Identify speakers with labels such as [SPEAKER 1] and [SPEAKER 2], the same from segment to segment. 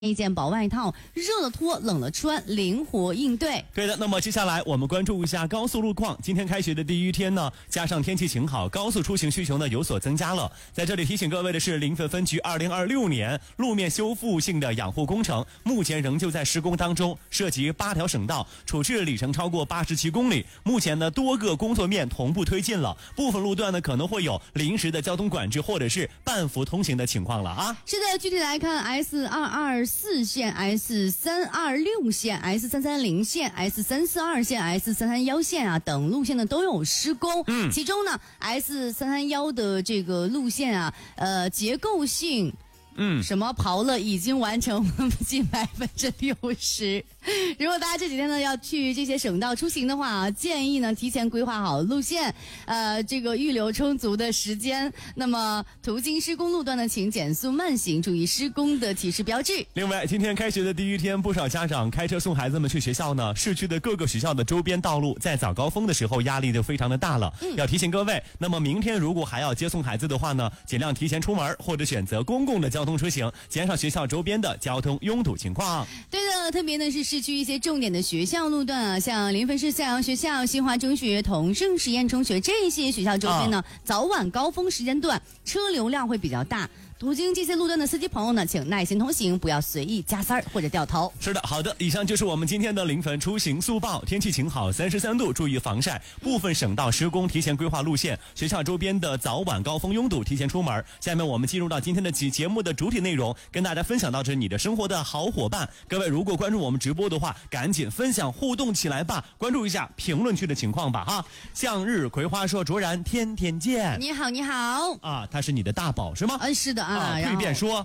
[SPEAKER 1] 一件薄外套，热了脱，冷了穿，灵活应对。
[SPEAKER 2] 对的，那么接下来我们关注一下高速路况。今天开学的第一天呢，加上天气晴好，高速出行需求呢有所增加了。在这里提醒各位的是，临汾分局2026年路面修复性的养护工程目前仍旧在施工当中，涉及8条省道，处置里程超过87公里。目前呢，多个工作面同步推进了，部分路段呢可能会有临时的交通管制或者是半幅通行的情况了啊。
[SPEAKER 1] 是的，具体来看 S224线、S326线、S330线、S342线、S331线啊等路线呢都有施工。其中呢 S331的这个路线啊，结构性什么刨了已经完成近60%。如果大家这几天呢要去这些省道出行的话啊，建议呢提前规划好路线，这个预留充足的时间。那么途经施工路段呢，请减速慢行，注意施工的提示标志。
[SPEAKER 2] 另外，今天开学的第一天，不少家长开车送孩子们去学校呢，市区的各个学校的周边道路在早高峰的时候压力就非常的大了。要提醒各位，那么明天如果还要接送孩子的话呢，尽量提前出门或者选择公共的交通出行，减少学校周边的交通拥堵情况。
[SPEAKER 1] 对的，特别呢是市区一些重点的学校路段啊，像临汾市向阳学校、新华中学、同盛实验中学这些学校周边呢，早晚高峰时间段车流量会比较大。途经这些路段的司机朋友呢，请耐心通行，不要随意加塞儿或者掉头。
[SPEAKER 2] 是的，好的，以上就是我们今天的临汾出行速报。天气晴好，33度，注意防晒。部分省道施工，提前规划路线。学校周边的早晚高峰拥堵，提前出门。下面我们进入到今天的节目的主体内容，跟大家分享到这你的生活的好伙伴。各位如果关注我们直播的话，赶紧分享互动起来吧，关注一下评论区的情况吧哈。向日葵花说卓然天天见。
[SPEAKER 1] 你好，你好
[SPEAKER 2] 啊，他是你的大宝是吗？
[SPEAKER 1] 是的
[SPEAKER 2] 蜕变说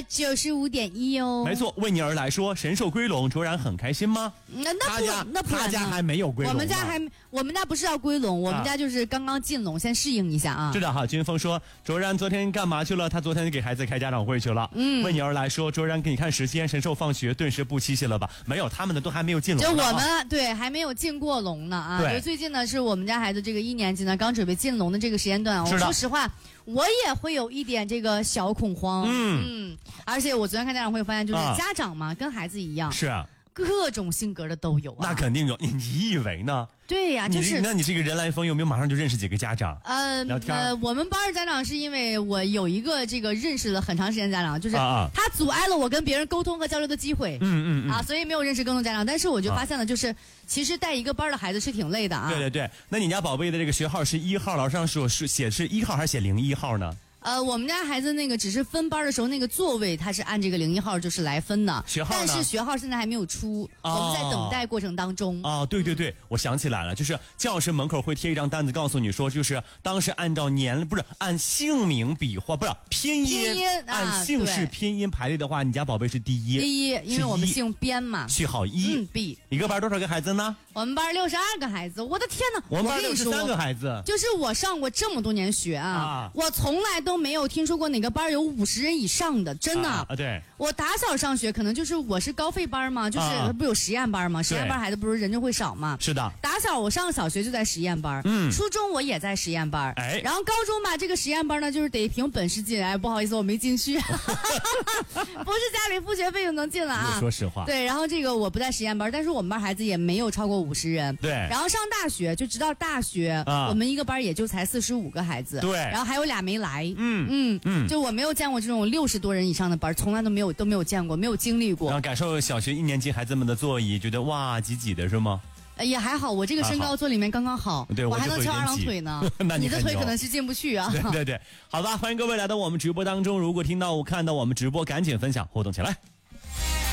[SPEAKER 1] 95.1哦，
[SPEAKER 2] 没错，为你而来说神兽归笼，卓然很开心吗？他家还没有归笼，
[SPEAKER 1] 我们家不是要归笼，我们家就是刚刚进笼，先适应一下啊。
[SPEAKER 2] 是的哈，军峰说卓然昨天干嘛去了？他昨天给孩子开家长会去了。为你而来说卓然给你看时间，神兽放学顿时不栖息了吧？没有，他们的都还没有进笼。
[SPEAKER 1] 就我们对还没有进过笼呢啊。
[SPEAKER 2] 对，
[SPEAKER 1] 最近呢是我们家孩子这个1年级呢刚准备进笼的这个时间段，我说实话。我也会有一点这个小恐慌，而且我昨天看家长会发现，就是家长嘛，跟孩子一样，
[SPEAKER 2] 是啊，
[SPEAKER 1] 各种性格的都有啊。
[SPEAKER 2] 那肯定有，你以为呢？
[SPEAKER 1] 对呀，就是
[SPEAKER 2] 那你这个人来疯，有没有马上就认识几个家长？聊天。
[SPEAKER 1] 我们班的家长是因为我有一个这个认识了很长时间的家长，就是他阻碍了我跟别人沟通和交流的机会，所以没有认识更多家长。但是我就发现了，就是其实带一个班的孩子是挺累的啊。
[SPEAKER 2] 对对对，那你家宝贝的这个学号是1号，老师上说是写是1号还是写01号呢？
[SPEAKER 1] 我们家孩子那个只是分班的时候，那个座位他是按这个01号就是来分的，
[SPEAKER 2] 学号呢？
[SPEAKER 1] 但是学号现在还没有出，我们在等待过程当中。
[SPEAKER 2] 对对对，我想起来了，就是教室门口会贴一张单子，告诉你说，就是当时按照按姓名笔画，不是拼音按姓氏拼音排列的话，你家宝贝是第一，
[SPEAKER 1] 因为我们姓边嘛，
[SPEAKER 2] 序号1。
[SPEAKER 1] B。
[SPEAKER 2] 一个班多少个孩子呢？
[SPEAKER 1] 我们班62个孩子，我的天哪！
[SPEAKER 2] 我们班63个孩子。
[SPEAKER 1] 就是我上过这么多年学啊，我从来都没有听说过哪个班有50人以上的，真的。
[SPEAKER 2] 对。我
[SPEAKER 1] 打小上学，可能就是我是高费班嘛，就是不有实验班嘛，实验班孩子不是人就会少嘛。
[SPEAKER 2] 是的。
[SPEAKER 1] 打小我上小学就在实验班，初中我也在实验班，然后高中吧，这个实验班呢就是得凭本事进，不好意思，我没进去，不是家里付学费就能进了啊。
[SPEAKER 2] 说实话。
[SPEAKER 1] 对，然后这个我不在实验班，但是我们班孩子也没有超过50人。
[SPEAKER 2] 对。
[SPEAKER 1] 然后上大学就直到大学，我们一个班也就才45个孩子。
[SPEAKER 2] 对。
[SPEAKER 1] 然后还有俩没来。就我没有见过这种60多人以上的班，从来都没有见过，没有经历过。
[SPEAKER 2] 然后感受小学1年级孩子们的座椅，觉得哇挤挤的是吗？
[SPEAKER 1] 也还好，我这个身高坐里面刚刚好，
[SPEAKER 2] 对，
[SPEAKER 1] 我还能翘2郎腿呢。
[SPEAKER 2] 那
[SPEAKER 1] 你的腿可能是进不去啊。
[SPEAKER 2] 对对对，好吧，欢迎各位来到我们直播当中。如果看到我们直播，赶紧分享互动起来。